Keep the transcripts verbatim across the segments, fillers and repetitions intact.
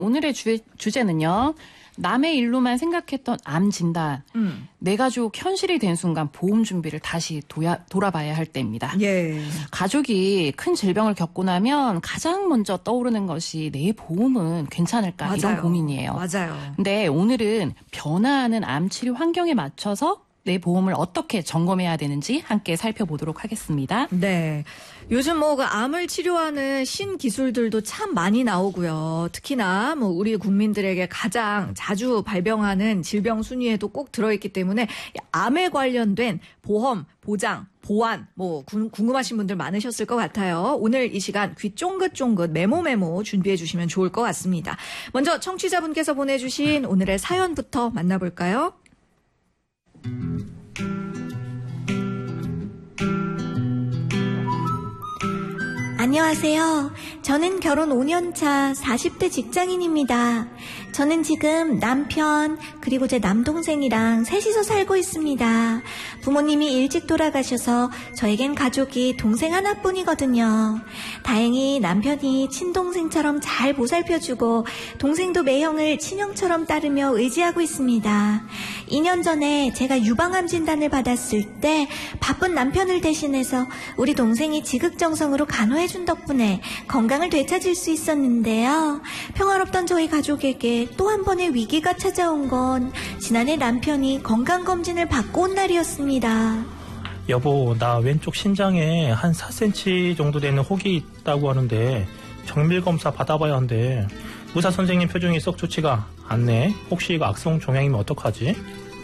오늘의 주, 주제는요. 남의 일로만 생각했던 암 진단. 음. 내 가족 현실이 된 순간 보험 준비를 다시 도야, 돌아봐야 할 때입니다. 예. 가족이 큰 질병을 겪고 나면 가장 먼저 떠오르는 것이 내 보험은 괜찮을까 맞아요. 이런 고민이에요. 맞아요. 근데 오늘은 변화하는 암 치료 환경에 맞춰서 내 보험을 어떻게 점검해야 되는지 함께 살펴보도록 하겠습니다. 네. 요즘 뭐 그 암을 치료하는 신기술들도 참 많이 나오고요. 특히나 뭐 우리 국민들에게 가장 자주 발병하는 질병 순위에도 꼭 들어있기 때문에 암에 관련된 보험, 보장, 보안 뭐 궁금하신 분들 많으셨을 것 같아요. 오늘 이 시간 귀 쫑긋쫑긋 메모 메모 준비해 주시면 좋을 것 같습니다. 먼저 청취자분께서 보내주신 오늘의 사연부터 만나볼까요? 안녕하세요. 저는 결혼 오 년 차 사십 대 직장인입니다. 저는 지금 남편 그리고 제 남동생이랑 셋이서 살고 있습니다. 부모님이 일찍 돌아가셔서 저에겐 가족이 동생 하나뿐이거든요. 다행히 남편이 친동생처럼 잘 보살펴주고 동생도 매형을 친형처럼 따르며 의지하고 있습니다. 이 년 전에 제가 유방암 진단을 받았을 때 바쁜 남편을 대신해서 우리 동생이 지극정성으로 간호해준 덕분에 건강을 되찾을 수 있었는데요. 평화롭던 저희 가족에게 또 한 번의 위기가 찾아온 건 지난해 남편이 건강검진을 받고 온 날이었습니다. 여보, 나 왼쪽 신장에 한 사 센티미터 정도 되는 혹이 있다고 하는데 정밀검사 받아봐야 한대. 의사 선생님 표정이 썩 좋지가 않네. 혹시 이거 악성 종양이면 어떡하지?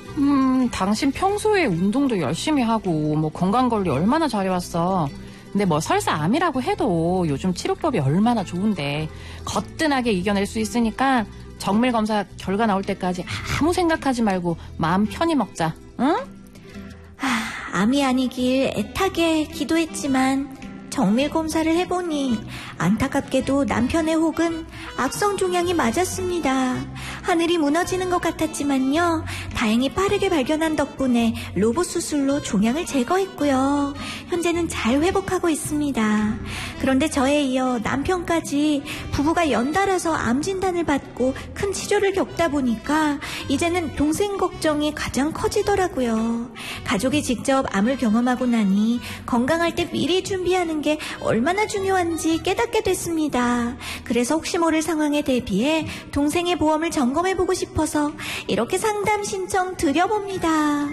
음, 당신 평소에 운동도 열심히 하고 뭐 건강관리 얼마나 잘해왔어. 근데 뭐 설사 암이라고 해도 요즘 치료법이 얼마나 좋은데 거뜬하게 이겨낼 수 있으니까 정밀검사 결과 나올 때까지 아무 생각하지 말고 마음 편히 먹자. 응? 아, 암이 아니길 애타게 기도했지만 정밀검사를 해보니 안타깝게도 남편의 혹은 악성 종양이 맞았습니다. 하늘이 무너지는 것 같았지만요. 다행히 빠르게 발견한 덕분에 로봇 수술로 종양을 제거했고요. 현재는 잘 회복하고 있습니다. 그런데 저에 이어 남편까지 부부가 연달아서 암 진단을 받고 큰 치료를 겪다 보니까 이제는 동생 걱정이 가장 커지더라고요. 가족이 직접 암을 경험하고 나니 건강할 때 미리 준비하는 게 얼마나 중요한지 깨닫게 됐습니다. 그래서 혹시 모를 상황에 대비해 동생의 보험을 점검해보고 싶어서 이렇게 상담 신청 드려봅니다.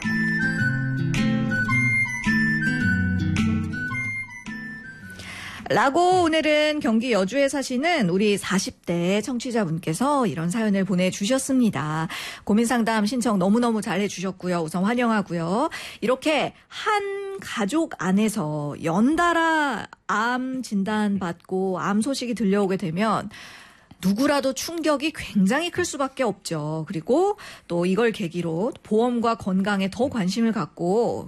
라고 오늘은 경기 여주에 사시는 우리 사십 대 청취자분께서 이런 사연을 보내주셨습니다. 고민상담 신청 너무너무 잘해주셨고요. 우선 환영하고요. 이렇게 한 가족 안에서 연달아 암 진단받고 암 소식이 들려오게 되면 누구라도 충격이 굉장히 클 수밖에 없죠. 그리고 또 이걸 계기로 보험과 건강에 더 관심을 갖고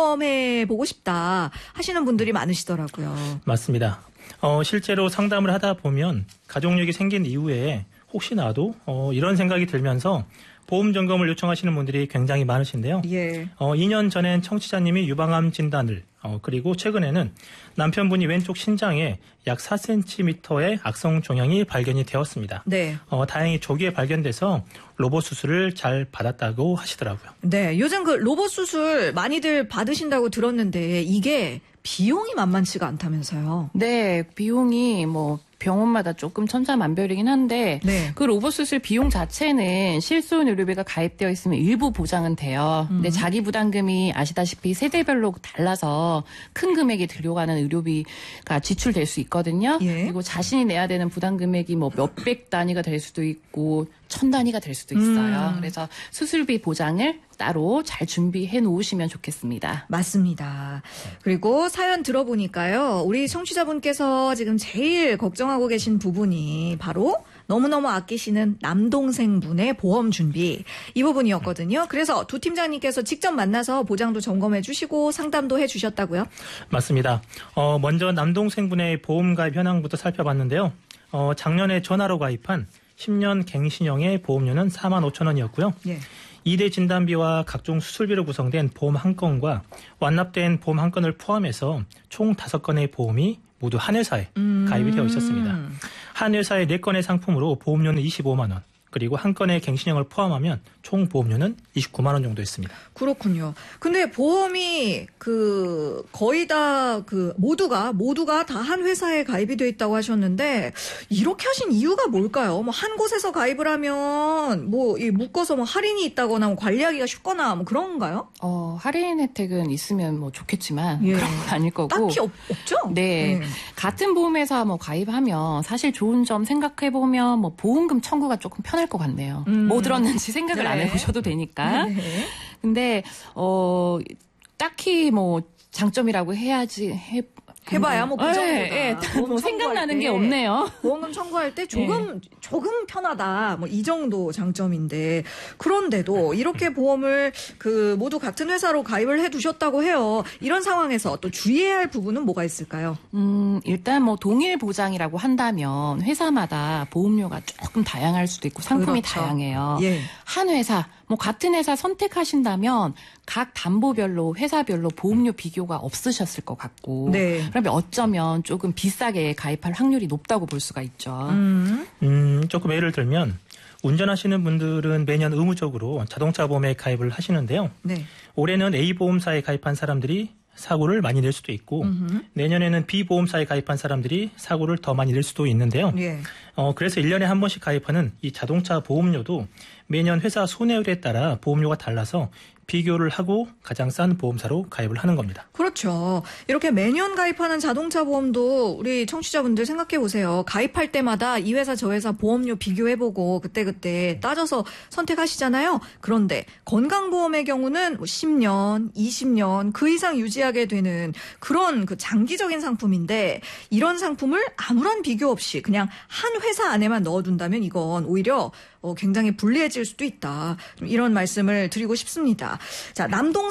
점검해보고 싶다 하시는 분들이 많으시더라고요. 맞습니다. 어, 실제로 상담을 하다 보면 가족력이 생긴 이후에 혹시 나도 어, 이런 생각이 들면서 보험 점검을 요청하시는 분들이 굉장히 많으신데요. 예. 어, 이 년 전엔 청취자님이 유방암 진단을 어, 그리고 최근에는 남편분이 왼쪽 신장에 약 사 센티미터의 악성 종양이 발견이 되었습니다. 네. 어, 다행히 조기에 발견돼서 로봇 수술을 잘 받았다고 하시더라고요. 네. 요즘 그 로봇 수술 많이들 받으신다고 들었는데 이게 비용이 만만치가 않다면서요. 네, 비용이 뭐 병원마다 조금 천차만별이긴 한데 네. 그 로봇 수술 비용 자체는 실손 의료비가 가입되어 있으면 일부 보장은 돼요. 음. 근데 자기 부담금이 아시다시피 세대별로 달라서 큰 금액이 들어가는 의료비가 지출될 수 있거든요. 예. 그리고 자신이 내야 되는 부담 금액이 뭐 몇백 단위가 될 수도 있고 천 단위가 될 수도 있어요. 음. 그래서 수술비 보장을 따로 잘 준비해 놓으시면 좋겠습니다. 맞습니다. 그리고 사연 들어보니까요. 우리 청취자분께서 지금 제일 걱정하고 계신 부분이 바로 너무너무 아끼시는 남동생분의 보험 준비 이 부분이었거든요. 그래서 두 팀장님께서 직접 만나서 보장도 점검해 주시고 상담도 해 주셨다고요? 맞습니다. 어, 먼저 남동생분의 보험 가입 현황부터 살펴봤는데요. 어, 작년에 전화로 가입한 십 년 갱신형의 보험료는 사만 오천 원이었고요. 예. 이 대 진단비와 각종 수술비로 구성된 보험 한 건과 완납된 보험 한 건을 포함해서 총 다섯 건의 보험이 모두 한 회사에 음. 가입이 되어 있었습니다. 한 회사의 네 건의 상품으로 보험료는 이십오만 원, 그리고 한 건의 갱신형을 포함하면 총 보험료는 이십구만 원 정도였습니다. 그렇군요. 근데 보험이 그 거의 다 그 모두가 모두가 다 한 회사에 가입이 돼 있다고 하셨는데 이렇게 하신 이유가 뭘까요? 뭐 한 곳에서 가입을 하면 뭐 이 묶어서 뭐 할인이 있다거나 뭐 관리하기가 쉽거나 뭐 그런 건가요? 어, 할인 혜택은 있으면 뭐 좋겠지만 예. 그런 건 아닐 거고. 딱히 없, 없죠? 네. 네. 같은 보험회사 뭐 가입하면 사실 좋은 점 생각해 보면 뭐 보험금 청구가 조금 편할 것 같네요. 음. 뭐 들었는지 생각을 네. 안 해보셔도 되니까. 네. 근데 어 딱히 뭐 장점이라고 해야지 해. 해봐야 뭐 그 정도다. 예, 예. 뭐 보험 생각나는 청구할 게 때 없네요. 보험금 청구할 때 조금 조금 편하다. 뭐 이 정도 장점인데 그런데도 이렇게 보험을 그 모두 같은 회사로 가입을 해 두셨다고 해요. 이런 상황에서 또 주의해야 할 부분은 뭐가 있을까요? 음, 일단 뭐 동일 보장이라고 한다면 회사마다 보험료가 조금 다양할 수도 있고 상품이 그렇죠. 다양해요. 예. 한 회사, 뭐 같은 회사 선택하신다면 각 담보별로 회사별로 보험료 비교가 없으셨을 것 같고 네. 그러면 어쩌면 조금 비싸게 가입할 확률이 높다고 볼 수가 있죠. 음. 음, 조금 예를 들면 운전하시는 분들은 매년 의무적으로 자동차 보험에 가입을 하시는데요. 네. 올해는 A 보험사에 가입한 사람들이 사고를 많이 낼 수도 있고 음흠. 내년에는 B 보험사에 가입한 사람들이 사고를 더 많이 낼 수도 있는데요. 예. 어, 그래서 일 년에 한 번씩 가입하는 이 자동차 보험료도 매년 회사 손해율에 따라 보험료가 달라서 비교를 하고 가장 싼 보험사로 가입을 하는 겁니다. 그렇죠. 이렇게 매년 가입하는 자동차 보험도 우리 청취자분들 생각해 보세요. 가입할 때마다 이 회사 저 회사 보험료 비교해보고 그때그때 따져서 선택하시잖아요. 그런데 건강보험의 경우는 뭐 십 년, 이십 년 그 이상 유지하게 되는 그런 그 장기적인 상품인데 이런 상품을 아무런 비교 없이 그냥 한 회사 안에만 넣어둔다면 이건 오히려 어, 굉장히 불리해질 수도 있다. 좀 이런 말씀을 드리고 싶습니다. 자,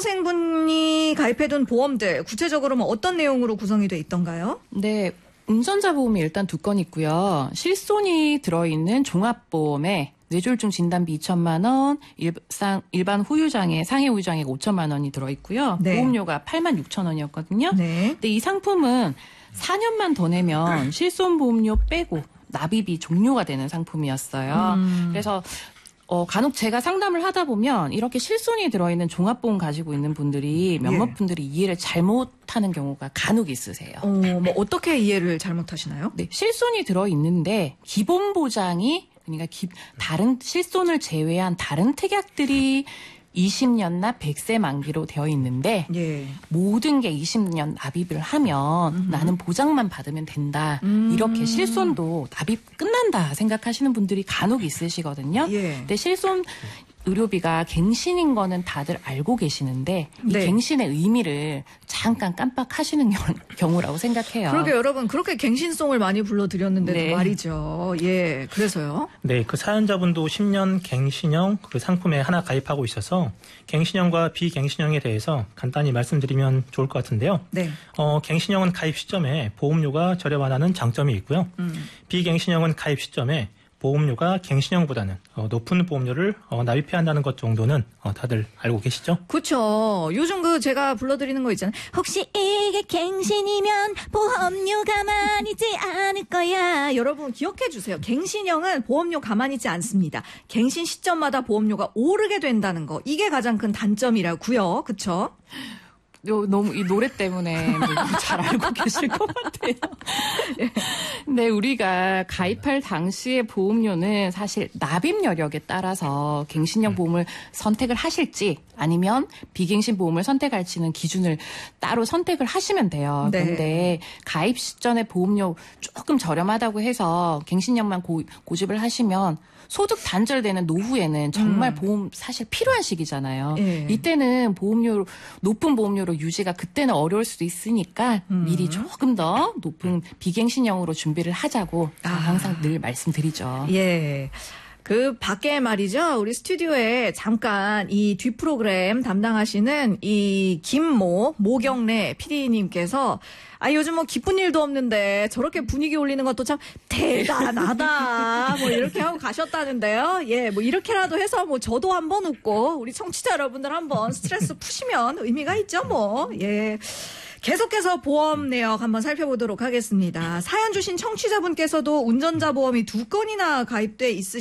남동생분이 가입해둔 보험들 구체적으로 뭐 어떤 내용으로 구성이 돼 있던가요? 네. 운전자 보험이 일단 두 건 있고요. 실손이 들어있는 종합보험에 뇌졸중 진단비 이천만 원, 일상, 일반 후유장애, 상해 후유장애가 오천만 원이 들어있고요. 네. 보험료가 팔만 육천 원이었거든요. 네. 근데 이 상품은 사 년만 더 내면 실손 보험료 빼고 납입이 종료가 되는 상품이었어요. 음. 그래서 어, 간혹 제가 상담을 하다 보면 이렇게 실손이 들어있는 종합보험 가지고 있는 분들이 몇몇 예. 분들이 이해를 잘못하는 경우가 간혹 있으세요. 어, 뭐 어떻게 이해를 잘못하시나요? 네, 실손이 들어있는데 기본 보장이 그러니까 기, 다른 실손을 제외한 다른 특약들이 이십 년나 백 세 만기로 되어 있는데 예. 모든 게 이십 년 납입을 하면 음. 나는 보장만 받으면 된다. 음. 이렇게 실손도 납입 끝난다 생각하시는 분들이 간혹 있으시거든요. 예. 근데 실손 의료비가 갱신인 거는 다들 알고 계시는데 이 네. 갱신의 의미를 잠깐 깜빡하시는 경우- 경우라고 생각해요. 그러게 여러분 그렇게 갱신송을 많이 불러드렸는데도 네. 말이죠. 예, 그래서요. 네, 그 사연자분도 십 년 갱신형 그 상품에 하나 가입하고 있어서 갱신형과 비갱신형에 대해서 간단히 말씀드리면 좋을 것 같은데요. 네. 어, 갱신형은 가입 시점에 보험료가 저렴하다는 장점이 있고요. 음. 비갱신형은 가입 시점에 보험료가 갱신형보다는 어, 높은 보험료를 어, 납입해야 한다는 것 정도는 어, 다들 알고 계시죠? 그렇죠. 요즘 그 제가 불러드리는 거 있잖아요. 혹시 이게 갱신이면 보험료가 많이 있지 않을 거야. 여러분 기억해 주세요. 갱신형은 보험료 가만히 있지 않습니다. 갱신 시점마다 보험료가 오르게 된다는 거. 이게 가장 큰 단점이라고요. 그렇죠? 요, 너무 이 노래 때문에 잘 알고 계실 것 같아요. 근데 우리가 가입할 당시의 보험료는 사실 납입 여력에 따라서 갱신형 보험을 선택을 하실지 아니면 비갱신 보험을 선택할지는 기준을 따로 선택을 하시면 돼요. 네. 그런데 가입 시점에 보험료 조금 저렴하다고 해서 갱신형만 고, 고집을 하시면 소득 단절되는 노후에는 정말 음. 보험 사실 필요한 시기잖아요. 예. 이때는 보험료 높은 보험료로 유지가 그때는 어려울 수도 있으니까 음. 미리 조금 더 높은 비갱신형으로 준비를 하자고 아. 항상 늘 말씀드리죠. 예. 그 밖에 말이죠. 우리 스튜디오에 잠깐 이 뒷 프로그램 담당하시는 이 김모 모경래 피디님께서 아 요즘 뭐 기쁜 일도 없는데 저렇게 분위기 올리는 것도 참 대단하다. 뭐 이렇게 하고 가셨다는데요. 예, 뭐 이렇게라도 해서 뭐 저도 한번 웃고 우리 청취자 여러분들 한번 스트레스 푸시면 의미가 있죠, 뭐. 예. 계속해서 보험 내역 한번 살펴보도록 하겠습니다. 사연 주신 청취자분께서도 운전자 보험이 두 건이나 가입돼 있으시